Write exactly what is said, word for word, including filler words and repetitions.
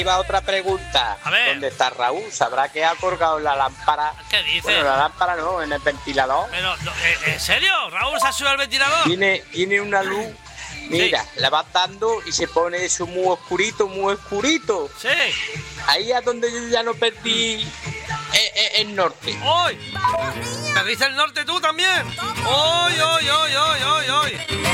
va otra pregunta. A ver. ¿Dónde está Raúl? ¿Sabrá que ha colgado la lámpara? ¿Qué dices? Bueno, la lámpara no, en el ventilador. Pero, no, ¿en serio? ¿Raúl se ha subido al ventilador? Tiene, tiene una luz. Mira, Sí. la va dando y se pone eso muy oscurito, muy oscurito. Sí. Ahí es donde yo ya no perdí el, el- el norte. ¡Hoy! ¿Perdiste el norte tú también? ¡Hoy, hoy, hoy, hoy, hoy, hoy!